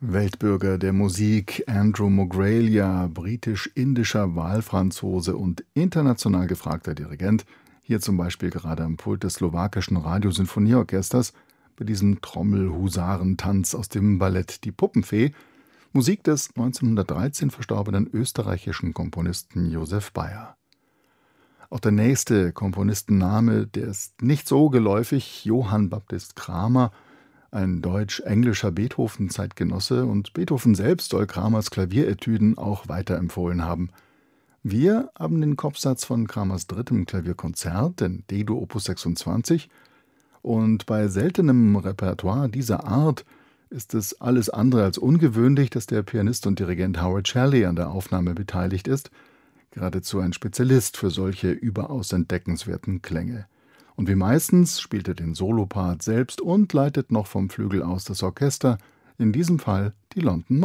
Weltbürger der Musik Andrew Mogralia, britisch-indischer Wahlfranzose und international gefragter Dirigent, hier zum Beispiel gerade am Pult des slowakischen Radiosinfonieorchesters, bei diesem Trommel-Husarentanz aus dem Ballett Die Puppenfee, Musik des 1913 verstorbenen österreichischen Komponisten Josef Bayer. Auch der nächste Komponistenname, der ist nicht so geläufig, Johann Baptist Cramer, ein deutsch-englischer Beethoven-Zeitgenosse, und Beethoven selbst soll Cramers Klavieretüden auch weiterempfohlen haben. Wir haben den Kopfsatz von Cramers drittem Klavierkonzert, den D-Dur Opus 26, und bei seltenem Repertoire dieser Art ist es alles andere als ungewöhnlich, dass der Pianist und Dirigent Howard Shelley an der Aufnahme beteiligt ist, geradezu ein Spezialist für solche überaus entdeckenswerten Klänge. Und wie meistens spielt er den Solopart selbst und leitet noch vom Flügel aus das Orchester, in diesem Fall die London